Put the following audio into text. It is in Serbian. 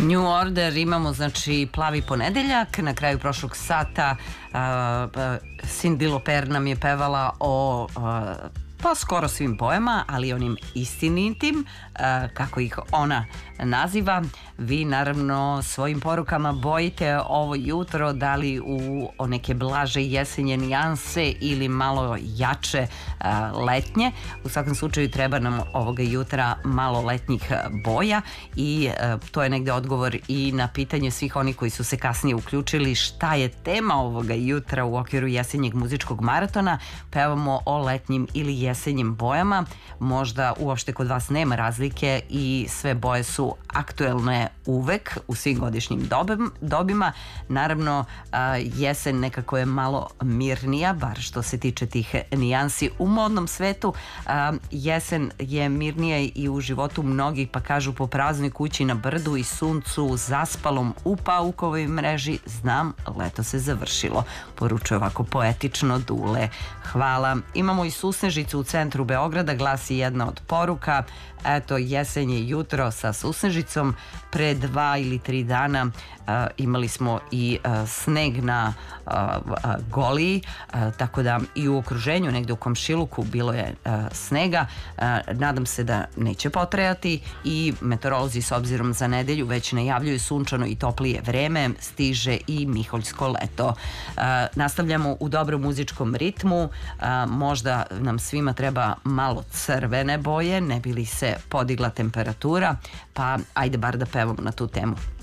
New Order, imamo znači Plavi ponedeljak. Na kraju prošlog sata Cyndi Lauper nam je pevala o pa skoro svim bojama, ali onim istinitim, kako ih ona naziva. Vi naravno svojim porukama bojite ovo jutro, da li o neke blaže jesenje nijanse ili malo jače letnje. U svakom slučaju treba nam ovoga jutra malo letnjih boja i to je negde odgovor i na pitanje svih onih koji su se kasnije uključili šta je tema ovoga jutra u okviru jesenjeg muzičkog maratona. Pevamo o letnjim ili jesenjim bojama. Možda uopšte kod vas nema razlike i sve boje su aktuelne uvek u svim godišnjim dobima. Naravno, jesen nekako je malo mirnija, bar što se tiče tih nijansi u modnom svetu. Jesen je mirnija i u životu mnogih, pa kažu po praznoj kući na brdu i suncu zaspalom u paukovoj mreži, znam, leto se završilo. Poručuje ovako poetično Dule. Hvala. Imamo i susnežicu u centru Beograda, glasi jedna od poruka. Eto, jesen je jutro sa susnežicom. Pre 2 ili 3 dana imali smo i sneg na Goliji, tako da i u okruženju, negde u komšiluku bilo je snega. Nadam se da neće potrajati i meteorolozi s obzirom za nedelju već najavljuju sunčano i toplije vreme, stiže i miholjsko leto. Nastavljamo u dobrom muzičkom ritmu, možda nam svima treba malo crvene boje, ne bi li se podigla temperatura, pa ajde bar da pevamo na tu temu.